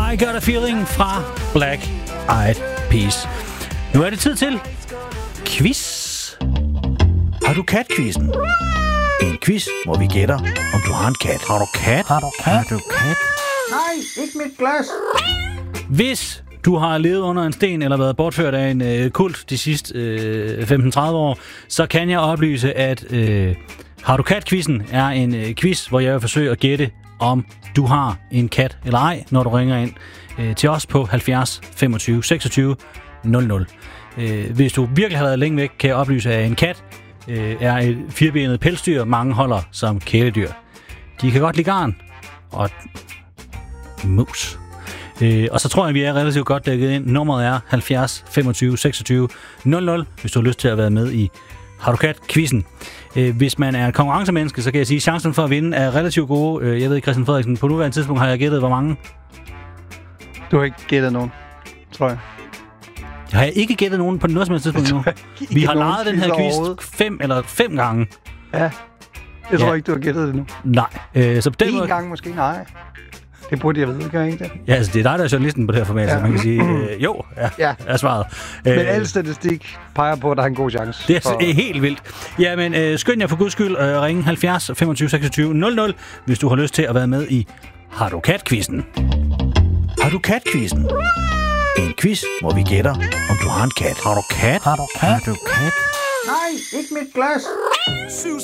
I Got a Feeling fra Black Eyed Peas. Nu er det tid til quiz. Har du kat-quizzen? En quiz, hvor vi gætter, om du har en kat. Har du kat? Har du kat? Har du kat? Nej, ikke mit glas. Hvis du har levet under en sten eller været bortført af en kult de sidste 15-30 år, så kan jeg oplyse, at Har du kat-quizzen er en quiz, hvor jeg vil forsøge at gætte, om du har en kat eller ej, når du ringer ind til os på 70 25 26 00. Hvis du virkelig har været længe væk, kan jeg oplyse, at en kat er et firbenet pelsdyr, mange holder som kæledyr. De kan godt lide garn og mus. Og så tror jeg, vi er relativt godt dækket ind. Nummeret er 70 25 26 00, hvis du har lyst til at være med i Har du kat-quizzen. Hvis man er et konkurrencemenneske, så kan jeg sige, at chancen for at vinde er relativt gode. Jeg ved ikke, Christian Frederiksen, på nuværende tidspunkt har jeg gættet, hvor mange? Du har ikke gættet nogen, tror jeg. Har jeg ikke gættet nogen på noget som helst tidspunkt nu? Vi har lejet den her quiz 5 gange. Ja, jeg tror ikke, du har gættet det nu. Nej. Så på den måde... gang måske, nej. Det burde jeg vide, gør jeg ikke det? Ja, altså det er dig, der er journalisten på det her format, så man kan sige, jo, er svaret. Men al statistik peger på, at der er en god chance. Det er helt vildt. Ja, men skynd jer for guds skyld ringe 70 25 26 00, hvis du har lyst til at være med i Har du kat-quizzen? Har du kat-quizzen? En quiz, hvor vi gætter, om du har en kat. Har du kat? Har du kat? Har du kat? Nej, ikke mit glas.